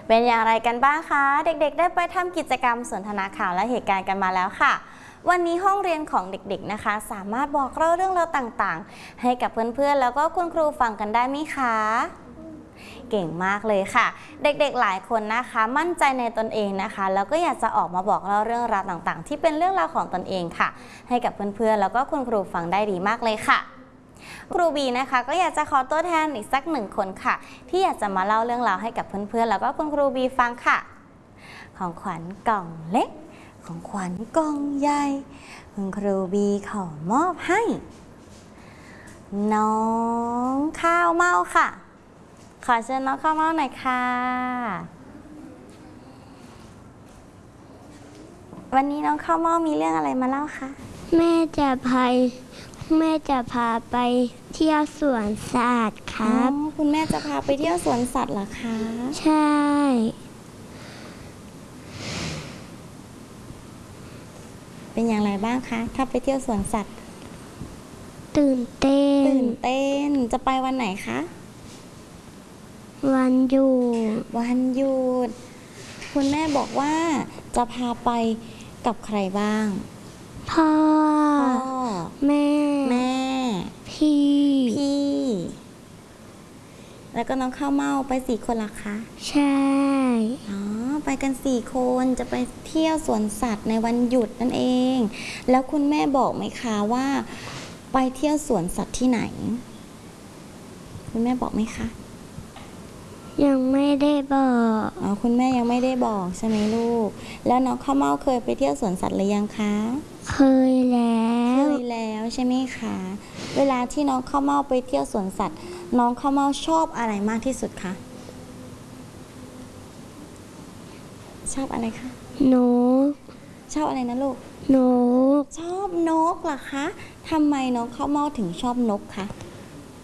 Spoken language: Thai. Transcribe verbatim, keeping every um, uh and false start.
เป็นอย่างไรกันบ้างคะเด็กๆได้ไปทำกิจกรรมสนทนาข่าวและเหตุการณ์กันมาแล้วค่ะวันนี้ห้องเรียนของเด็กๆนะคะสามารถบอกเล่าเรื่องราวต่างๆให้กับเพื่อนๆแล้วก็คุณครูฟังกันได้ไหมคะเก่งมากเลยค่ะเด็กๆหลายคนนะคะมั่นใจในตนเองนะคะแล้วก็อยากจะออกมาบอกเล่าเรื่องราวต่างๆที่เป็นเรื่องราวของตนเองค่ะให้กับเพื่อนๆแล้วก็คุณครูฟังได้ดีมากเลยค่ะครูบีนะคะก็อยากจะขอตัวแทนอีกสักหนึ่งคนค่ะที่อยากจะมาเล่าเรื่องราวให้กับเพื่อนๆแล้วก็คุณครูบีฟังค่ะของขวัญกล่องเล็กของขวัญกล่องใหญ่คุณครูบีขอมอบให้น้องข้าวเม่าค่ะขอเชิญน้องข้าวเม่าหน่อยค่ะวันนี้น้องข้าวเม่ามีเรื่องอะไรมาเล่าคะแม่จะพาแม่จะพาไปเที่ยวสวนสัตว์ครับคุณแม่จะพาไปเที่ยวสวนสัตว์เหรอคะใช่เป็นอย่างไรบ้างคะถ้าไปเที่ยวสวนสัตว์ตื่นเต้นตื่นเต้นจะไปวันไหนคะวันหยุดวันหยุดคุณแม่บอกว่าจะพาไปกับใครบ้างพ่อแม่แม่พี่พี่แล้วก็น้องข้าวเม่าไปสี่คนละคะใช่อ๋อไปกันสี่คนจะไปเที่ยวสวนสัตว์ในวันหยุดนั่นเองแล้วคุณแม่บอกไหมคะว่าไปเที่ยวสวนสัตว์ที่ไหนคุณแม่บอกไหมคะยังไม่ได้บอกอ๋อคุณแม่ยังไม่ได้บอกใช่ไหมลูกแล้วน้องข้าวเม่าเคยไปเที่ยวสวนสัตว์หรือยังคะเคยแล้วเคยแล้วใช่ไหมคะเวลาที่น้องข้าวเม่าไปเที่ยวสวนสัตว์น้องข้าวเม่าชอบอะไรมากที่สุดคะชอบอะไรคะนกชอบอะไรนะลูกนกชอบนกเหรอคะทำไมน้องข้าวเม่าถึงชอบนกคะ